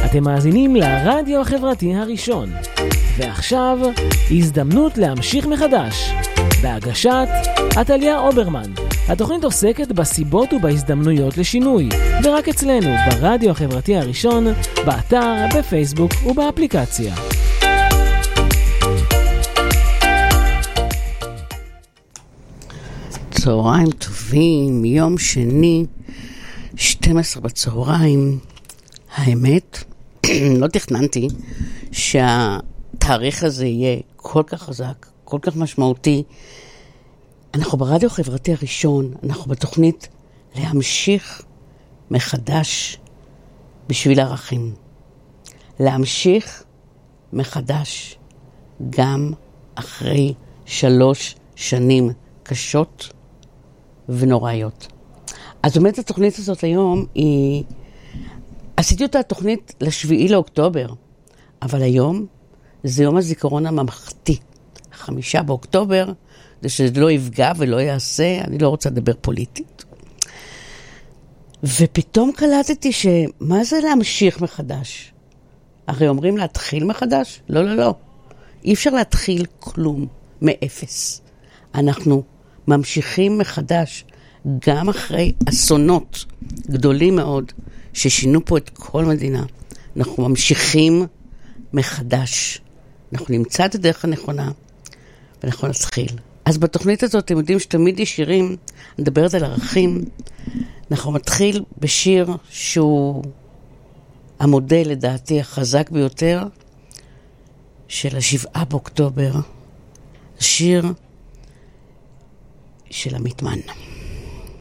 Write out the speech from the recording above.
אתם מאזינים לרדיו החברתי הראשון. ועכשיו, הזדמנות להמשיך מחדש. בהגשת עתליה אוברמן. התוכנית עוסקת בסיבות ובהזדמנויות לשינוי, ורק אצלנו, ברדיו החברתי הראשון, באתר, בפייסבוק ובאפליקציה. צהריים טובים, יום שני, 12 בצהריים. האמת, לא תכננתי שהתאריך הזה יהיה כל כך חזק, כל כך משמעותי. אנחנו ברדיו החברתי הראשון, אנחנו בתוכנית להמשיך מחדש בשביל ערכים. להמשיך מחדש גם אחרי 3 שנים קשות ונוראיות. אז באמת התוכנית הזאת היום היא... עשיתי אותה התוכנית ל7 לאוקטובר, אבל היום זה יום הזיכרון הממלכתי. 5 באוקטובר, זה שזה לא יפגע ולא יעשה, אני לא רוצה לדבר פוליטית. ופתאום קלטתי שמה זה להמשיך מחדש? הרי אומרים להתחיל מחדש? לא, לא, לא. אי אפשר להתחיל כלום מאפס. אנחנו ממשיכים מחדש, גם אחרי אסונות גדולים מאוד, ששינו פה את כל מדינה. אנחנו ממשיכים מחדש. אנחנו נמצא את הדרך הנכונה, ואנחנו נתחיל. אז בתוכנית הזאת, אתם יודעים שתמיד יש שירים, נדברת על ערכים. אנחנו מתחיל בשיר שהוא המודל, לדעתי, החזק ביותר, של 7 באוקטובר. שיר של עמית מן.